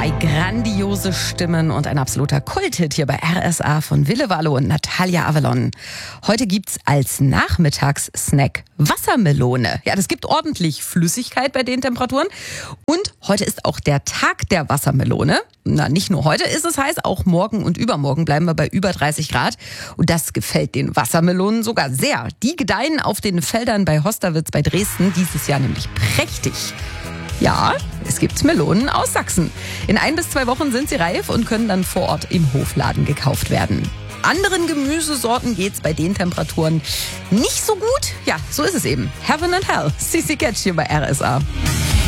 Zwei grandiose Stimmen und ein absoluter Kulthit hier bei RSA von Ville Valo und Natalia Avalon. Heute gibt's als Nachmittagssnack Wassermelone. Ja, das gibt ordentlich Flüssigkeit bei den Temperaturen. Und heute ist auch der Tag der Wassermelone. Na, nicht nur heute ist es heiß, auch morgen und übermorgen bleiben wir bei über 30 Grad. Und das gefällt den Wassermelonen sogar sehr. Die gedeihen auf den Feldern bei Hosterwitz bei Dresden dieses Jahr nämlich prächtig. Ja, es gibt Melonen aus Sachsen. In 1 bis 2 Wochen sind sie reif und können dann vor Ort im Hofladen gekauft werden. Anderen Gemüsesorten geht's bei den Temperaturen nicht so gut. Ja, so ist es eben. Heaven and Hell. CC Catch hier bei RSA.